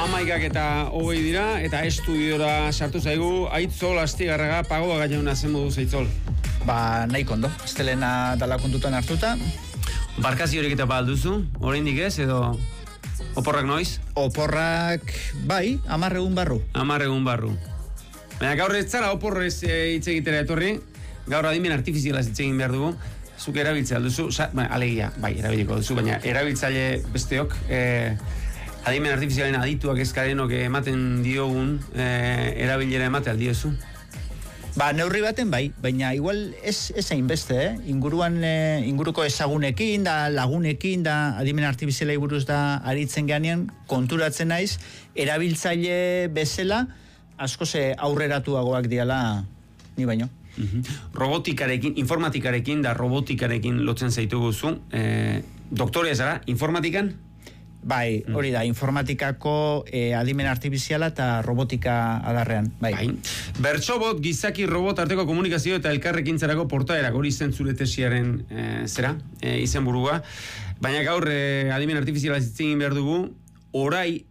11:20 dira, eta estudiora sartu zaigu, Aitzol Astigarraga, pagoa gaineuna zen moduz, Aitzol? Nahi kondo, estelena dala kontutan hartuta. Barkaziorik eta balduzu, oraindik ez, edo oporrak noiz? Oporrak, bai, 10 egun barru. 10 egun barru. Baina gaur ez zara oporrez hitz egitera etorri, gaur adimen artifizialaz hitz egin behar dugu, zuk erabiltzea duzu, alegia, bai, erabiliko duzu, baina erabiltzaile besteok, adimen artifizialen adituak ezkarenok ematen diogun, erabilera emate aldiozu? Neurri baten bai, baina igual ez hainbeste, inguruko ezagunekin da, lagunekin da, adimen artifizialei buruz da aritzen ganean, konturatzen naiz, erabiltzaile bezala, asko ze aurreratuagoak diala ni baino. Robotikarekin, informatikarekin da robotikarekin lotzen zaituguzu, doktorea zara, informatikan? Bai, hori da, informatikako adimen artifiziala eta robotika adarrean, bai. Bertsobot, gizaki robot arteko komunikazio eta elkarrekintzarako portaerak, hori zen zure tesiaren izenburua, baina gaur adimen artifiziala zitzegin behar dugu, orai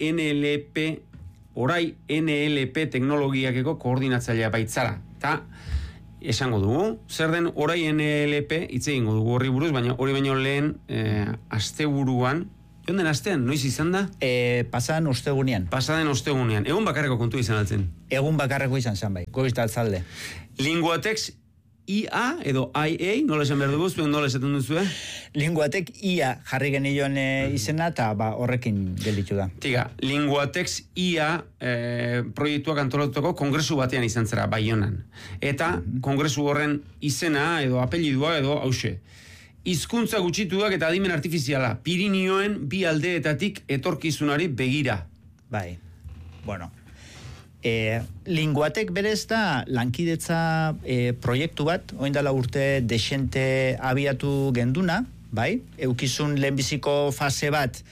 NLP teknologiakeko koordinatzailea baitzara, eta esango dugu, zer den orai NLP hitzegingo dugu horri buruz, baina hori baino lehen asteburuan, jonden astean, noiz izan da? Pasaden ostegunean. Egun bakarreko kontu izan altzen? Egun bakarreko izan zen bai, goiz da altzalde. Linguatex IA edo IA, nola esan behar dugu, zuen nola esaten duzu, Linguatex IA jarri genioen izena eta horrekin gelditu da. Tiga, Linguatex IA proiektuak antolatutako kongresu batean izan zera, Baionan. Eta kongresu horren izena edo apellidua edo hause. Hizkuntza gutxituak eta adimen artifiziala, Pirinioen bi aldeetatik etorkizunari begira. Bai, bueno. Linguatek berez da lankidetza proiektu bat, oindala urte desente abiatu genduna, bai? Eukizun lehenbiziko fase bat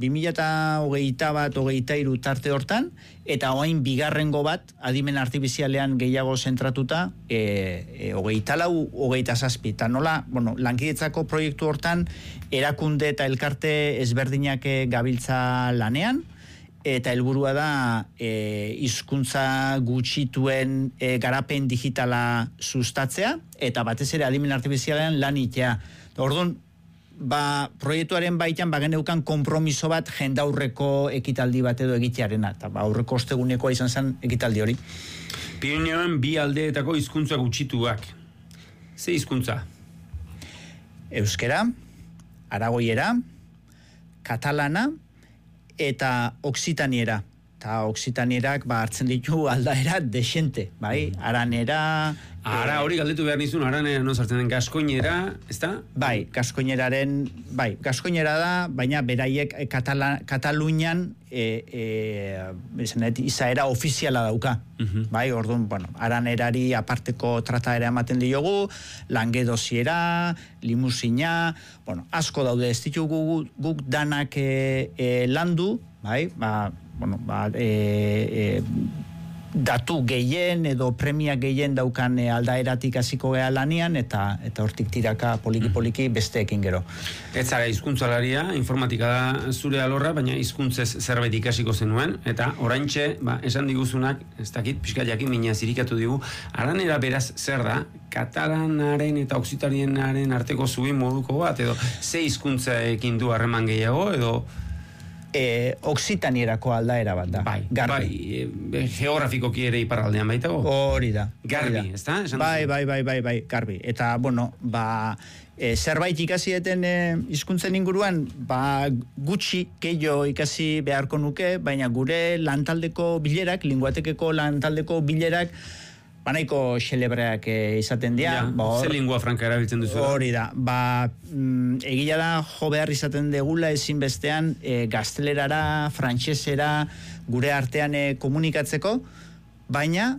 2021-2023 tarte hortan, eta orain bigarrengo bat adimen artifizialean gehiago zentratuta 24-27. Eta nola, lankidetzako proiektu hortan erakunde eta elkarte ezberdinak gabiltza lanean, eta helburua da hizkuntza gutxituen garapen digitala sustatzea, eta batez ere adimen artifizialean lan itea. Orduan, proiektuaren baitan bageneukan konpromiso bat jendaurreko ekitaldi bat edo egitearena, eta aurreko ostegunekoa izan zen ekitaldi hori. Pirinioen bi aldeetako hizkuntza gutxituak. Ze hizkuntza? Euskera, aragoiera, katalana eta oksitaniera. Eta oksitanierak hartzen ditu aldaera desente, bai? Aranera... Ara hori galdetu behar nizun, aranera non sartzen den gaskoinera, ez da? Bai, gaskoinera da, baina beraiek Katalunian izaera ofiziala dauka. Bai, orduan, aranerari aparteko trataera ematen diogu, langedoziera, limusina, asko daude, ez ditugu guk danak landu, bai, datu gehien edo premia gehien daukan aldaeratik hasiko gea lanian eta hortik tiraka poliki besteekin gero. Ez zara hizkuntzalaria, informatika da zure alorra, baina hizkuntzez zerbait ikasiko zenuen, eta oraintxe, esan diguzunak, ez dakit, pixka jakin mina zirikatu digu, aranera beraz zer da, katalanaren eta oksitanienaren arteko zubi moduko bat, edo ze hizkuntzaekin du harreman gehiago, edo... Oksitanierako aldaera bat da. Bai, geografikoki ere iparraldean baitago? Hori da. Garbi, ez da? Bai, garbi. Eta, zerbait ikasieten hizkuntzen inguruan, gutxi, keio ikasi beharko nuke, baina gure lantaldeko bilerak, linguatekeko lantaldeko bilerak, banaiko xelebreak izaten dira. Ze lingua franka erabiltzen duzu? Hori da. Egia da jo behar izaten degula ezinbestean gaztelerara, frantsesera, gure artean komunikatzeko, baina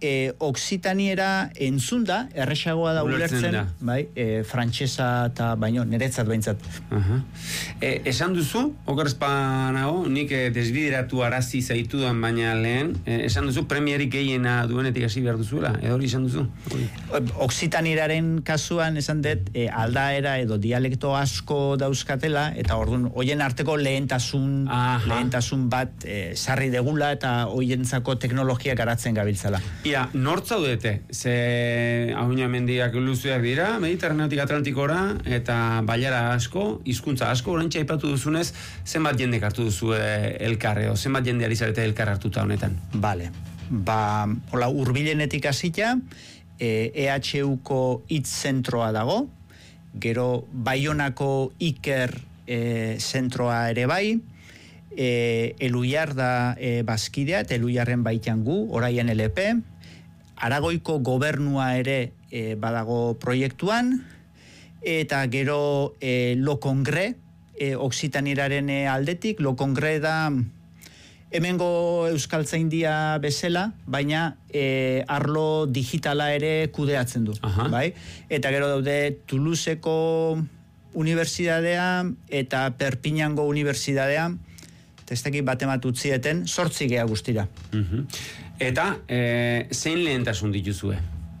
Oksitaniera entzunda, erresagoa da ulertzen, bai, frantsesa eta baino, niretzat behintzat. Esan duzu, okerzpanago, nik desbideratu arazi zaitudan baina lehen, esan duzu, premierik gehiena duenetik hasi behar duzuela, edo hori esan duzu? Oksitanieraren kasuan esan dut, aldaera edo dialekto asko dauzkatela, eta orduan, hoien arteko lehentasun bat sarri degula eta hoientzako teknologia garatzen gabiltzala. Ia, nortzaudete? Ze Ahuña mendiak luzeak dira, Mediterraneotik Atlantikora, eta bailara asko, hizkuntza asko, oraintxe aipatu duzunez, zenbat jendek hartu duzu elkarreo, zenbat jende ari zarete elkar hartuta honetan? Bale, hola, hurbilenetik hasita, EHUko hitz zentroa dago, gero Baionako Iker zentroa ere bai, Eluiar da bazkidea, eta Eluiarren baitan gu, oraien LP, Aragoiko gobernua ere badago proiektuan, eta gero Lo Kongre, Oksitanieraren aldetik, Lo Kongre da hemengo Euskaltzaindia bezala, baina arlo digitala ere kudeatzen du. Bai? Eta gero daude Toulouseko Unibertsitatea eta Perpignango Unibertsitatea, testeki batemat utzieten, 8 geha guztira. Eta, zein lehentasun dituzue?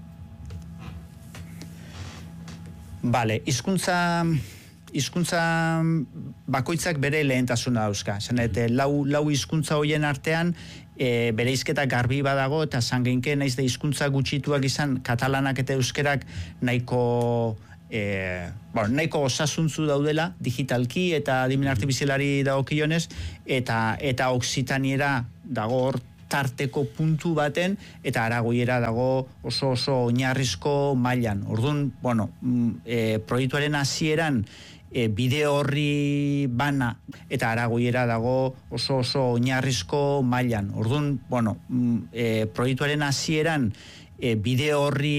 Bale, hizkuntza bakoitzak bere lehentasuna dauzka. Zanete, lau hizkuntza hoien artean, bereizketa garbi badago, eta zangeinke naiz da hizkuntza gutxituak izan, katalanak eta euskerak nahiko osasuntzu daudela, digitalki eta adimen artifizialari dagokionez, eta oksitaniera dago hor tarteko puntu baten, eta aragoiera dago oso oinarrizko mailan. Orduan, proiektuaren hasieran bide horri bana, eta aragoiera dago oso oinarrizko mailan. Orduan, proiektuaren hasieran bide horri